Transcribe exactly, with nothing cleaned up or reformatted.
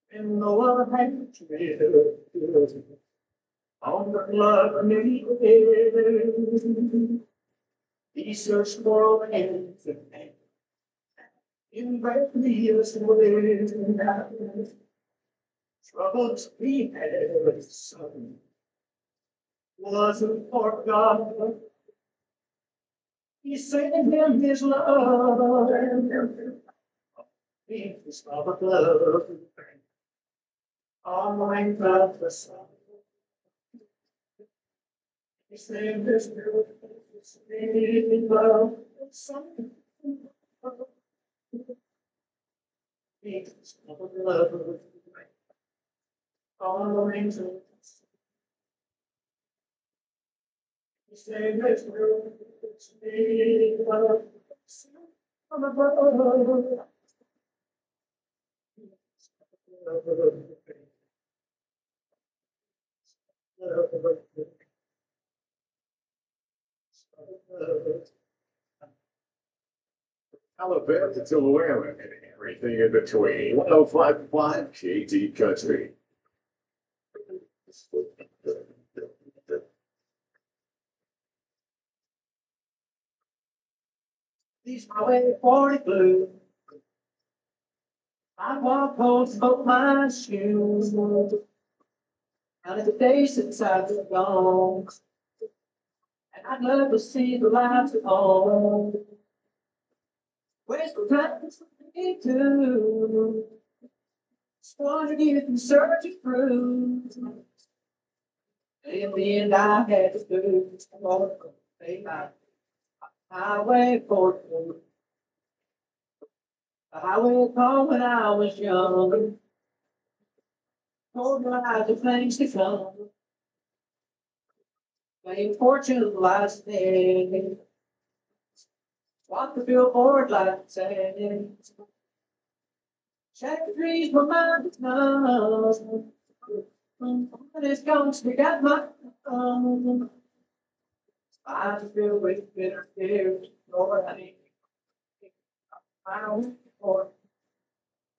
And no one had to on the blood me he searched for an in various ways. Troubles he had some wasn't for God. He sent him his love. He was of love. On my cloud the sun. He said this in love. Some he was of love. On the wings of the sun. He said this in love. From above. Alabama to Whalen and everything in between. one oh five point five K T Country. These highway forty blue. I walk home, smoke my shoes. And it's a day since I've been gone. And I'd love to see the lights at home. Waste the time for me too. Squander youth and search of fruit. In the end, I had to do more than my highway forty blue. The highway called when I was young. Told my eyes of things to come. Playing fortune lies there. What the billboard lights say. Check the trees, my mind is numb. This ghost, we got my um. I feel with bitter tears, Lord, I need I don't for